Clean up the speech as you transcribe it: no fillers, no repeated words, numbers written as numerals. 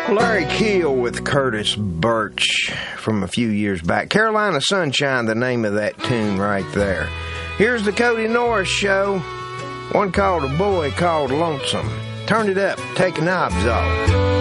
Larry Keel with Curtis Birch from a few years back. Carolina Sunshine, the name of that tune right there. Here's the Cody Norris Show. One called A Boy Called Lonesome. Turn it up, take the knobs off.